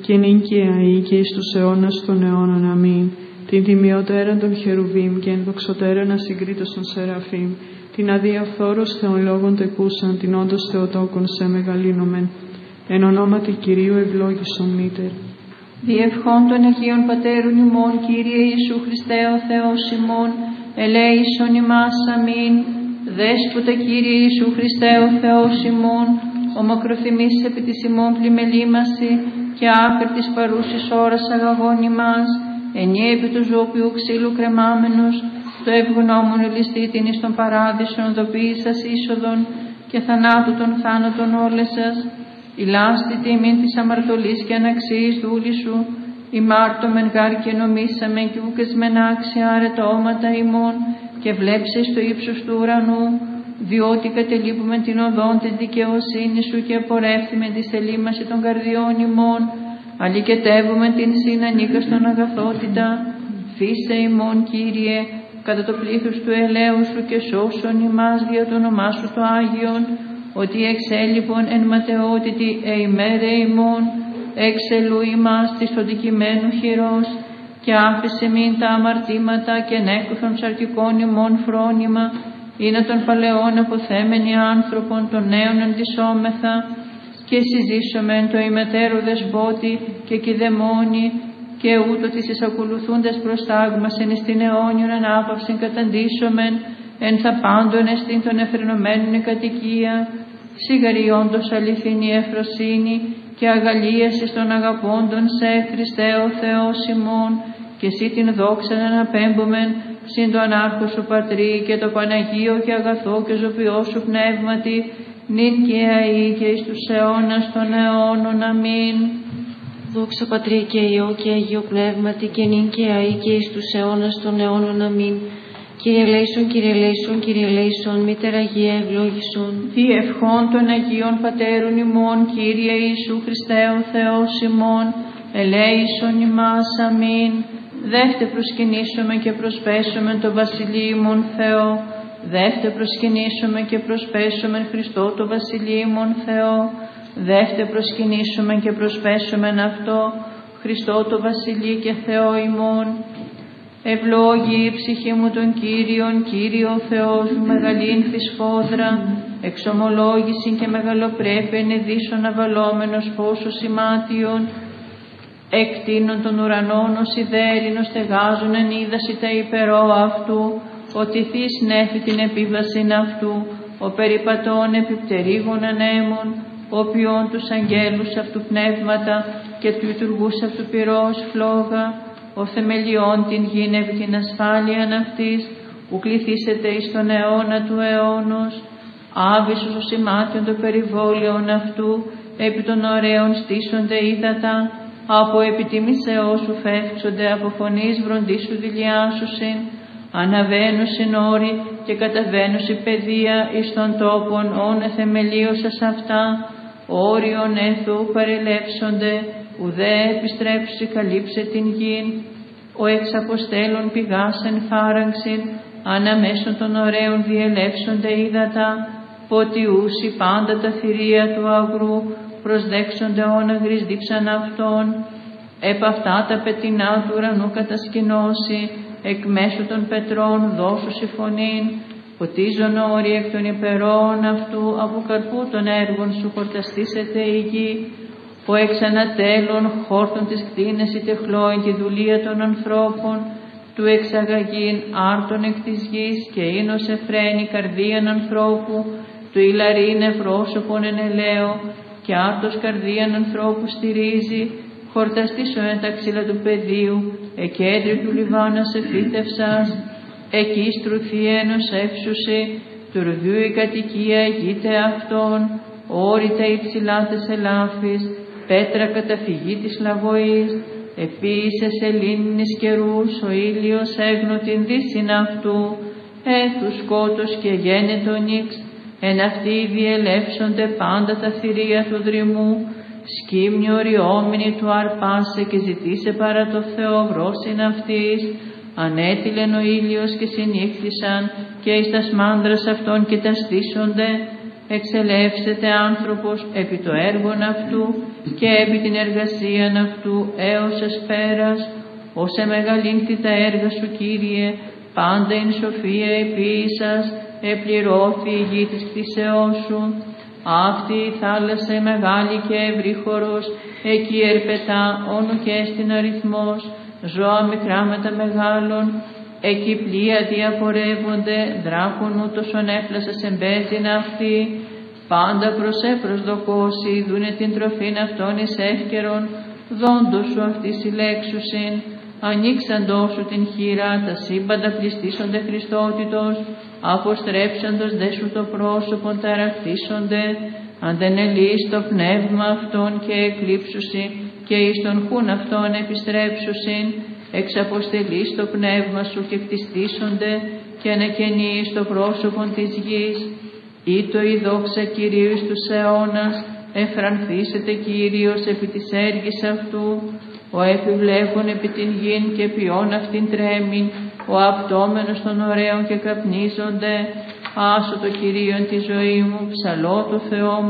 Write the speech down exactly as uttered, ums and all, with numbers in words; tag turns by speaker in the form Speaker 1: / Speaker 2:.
Speaker 1: και νυν και αεί και εις τους αιώνας των αιώνων. Αμήν. Την τιμιωτέραν των χερουβίμ και ενδοξωτέραν ασυγκρίτως των σεραφείμ, την αδιαφθόρος θεών λόγων τεκούσαν, την όντως Θεοτόκον σε μεγαλύνομεν. Εν ονόματι Κυρίου ευλόγησον μήτερ.
Speaker 2: Διευχών των Αγίων Πατέρων ημών, Κύριε Ιησού Χριστέ ο Θεός ημών, ελέησον ημάς. Αμήν. Δέσποτα Κύριε Ιησού Χριστέ ο Θεός ημών, ο μακροθυμής επί της ημών πλημελήμαση και άφερ της παρούσης ώρας αγαγών ημάς, ενιέ επί του ζώπιου ξύλου κρεμάμενος, το ευγνώμων ελιστήτην εις τον παράδεισον οδοποίησας είσοδον και θανάτου των θάνατων όλες σας, η λάστη τιμήν της αμαρτωλής και αναξίης δούλη σου, ημάρτωμεν γάρ και νομίσαμε και ουκεσμεν άξια αρετώματα ημών και βλέψε στο ύψος του ουρανού, διότι κατελείπουμε την οδόν της δικαιοσύνης σου και απορρεύθυμε τη σελήμαση των καρδιών ημών, αλληκετεύουμε την συνανίκα στον αγαθότητα. Φύσε ημών, Κύριε, κατά το πλήθος του ελέου σου και σώσον ημάς δια το όνομά σου το Άγιον, ότι εξέλιπον εν ματαιότητη εημέρε ημών, εξελού ημάς της οδικημένου χειρός, και άφησε μην τα αμαρτήματα και νέκουθον ψαρκικών ημών φρόνημα, είναι των παλαιών αποθέμενοι άνθρωπον των νέων εντυσσόμεθα, και συζήσομεν το ημετέρου δεσπότη και κηδεμόνι, και ούτω τις εισακολουθούντες προστάγμασεν εις την αιώνιον ανάπαυσιν καταντήσομεν, εν θα πάντων εστίν των εφρενωμένων η κατοικία, σιγαριόντος αληθινή ευφροσύνη και αγαλίαση των αγαπώντων σε Χριστέ ο Θεός ημών, και εσύ την δόξα να αναπέμπομεν συν το ανάρχο σου Πατρί και το Παναγίο και αγαθό και ζωπιό σου πνεύματι, νυν και αεί και εις τους αιώνας των αιώνων. Αμήν.
Speaker 3: Δόξα Πατρί και Υιό και Αγίο Πνεύματι και νυν και αεί και εις τους αιώνας των αιώνων. Αμήν. Κύριε ελέησον, Κύριε ελέησον, Κύριε ελέησον, Μήτερ Αγία ευλόγησον.
Speaker 2: Διευχών των Αγίων Πατέρων ημών, Κύριε Ιησού Χριστέ ο Θεός ημών, ελέησον ημάς. Αμήν. Δεύτε προσκυνήσουμε και προσπέσουμε το βασιλείμον Θεό. Δεύτε προσκυνήσουμε και προσπέσουμε Χριστό το βασιλείμον Θεό. Δεύτε προσκυνήσουμε και προσπέσουμε αυτό, Χριστό το βασιλεί και Θεό ημών. Ευλόγη η ψυχή μου τον Κύριον, Κύριο Θεός μου μεγαλήν φυσφόδρα, εξομολόγηση και μεγαλοπρέπεια ενεδίσων αβαλόμενος φώσος ημάτιον, εκτείνων των ουρανών ως ιδέρινος στεγάζουν εν είδαση τα υπερό αυτού, ότι θείς νέφη την επίβασιν αυτού, ο περιπατών επιπτερίγων ανέμων, ο ποιόν τους αγγέλους αυτού πνεύματα και του λειτουργούς αυτού πυρός φλόγα, ο θεμελιών την γην επί την ασφάλειαν αυτής, που κληθήσετε εις τον αιώνα του αιώνος, άβυσος ο σημάτιον των περιβόλαιων αυτού, επί των ωραίων στήσονται ύδατα, από επιτιμήσεώς σου φεύξονται, από φωνής βροντίσου δηλιάσουσιν, αναβαίνουσιν όροι και καταβαίνουσι παιδεία εις των τόπων όν εθεμελίωσας αυτά, όριον έθου παρελεύσονται, ουδέ επιστρέψει καλύψε την γην, ο εξ αποστέλων πηγάσεν φάραγξιν, αναμέσων των ωραίων διελεύσονται ύδατα, ποτιούσι πάντα τα θηρία του αγρού, προσδέξονται όναγρις δίψαν αυτών, επ' αυτά τα πετεινά του ουρανού κατασκηνώσει, εκ μέσου των πετρών δώσουσι φωνήν, ποτίζον όροι εκ των υπερών αυτού, από καρπού των έργων σου χορταστήσεται η γη, που εξ ανατέλων χόρτων της κτίνες η τεχλώην τη δουλεία των ανθρώπων, του εξαγαγήν άρτων εκ της γης και ίνος εφραίνει καρδίαν ανθρώπου, του ηλαρήν ευρώσωπον εν ελαίο, και άρτος καρδίαν ανθρώπου στηρίζει, χορταστήσω εν τα ξύλα του πεδίου, εκέντρι του Λιβάνας εφύτευσας, εκεί στρουθή ένος εύσουσι, του ρουδιού η κατοικία γείται αυτών, όρητα υψηλά τες ελάφης, πέτρα καταφυγή της λαγωής, επίησε σελήνης καιρούς, ο ήλιος έγνω την δύσιν αυτού, έθου σκότος και γένετο νύξ, εν αυτοί διελεύσονται πάντα τα θηρία του δρυμού, σκύμνη οριόμενη του αρπάσε και ζητήσε παρά το Θεό βρόσιν αυτής, ανέτειλεν ο ήλιος και συνήχθησαν και εις τας μάνδρας αυτών και τα στήσονται, εξελεύσεται άνθρωπος επί το έργον αυτού και επί την εργασίαν αυτού έως εσπέρας, όσε μεγαλύνθη τα έργα σου, Κύριε, πάντα in σοφία επίησας, επληρώθη η γη της κτήσεώς σου. Αυτή η θάλασσα η μεγάλη και ευρύχωρος, εκεί ερπετά όνου και στην αριθμός, ζώα μικρά με τα μεγάλων, εκεί πλοία διαπορεύονται, δράκων ούτως έφλασας εμπέζιν αυτή. Πάντα προς επροσδοκώσει, δούνε την τροφήν αυτών εις εύκαιρον, δόντος σου αυτή συλλέξουσιν. Ανοίξαντό σου την χείρα, τα σύμπαντα πληστήσονται Χριστότητος, αποστρέψαντος δε σου το πρόσωπον ταραχθήσονται, αντενελείς το πνεύμα αυτών και εκλείψουσιν, και εις τον χούν αυτών επιστρέψουσιν, εξαποστελείς το πνεύμα σου και κτιστήσονται, και ανακαινείς το πρόσωπον της γης. Ήτο η δόξα Κυρίου εις τους αιώνας, εφρανθήσετε Κύριος επί της έργης αυτού, ο επιβλέπων επί την γην και ποιόν αυτήν τρέμην, ο απτόμενος των ωραίων και καπνίζονται. Άσο το Κυρίον τη ζωή μου, ψαλώ το Θεό μου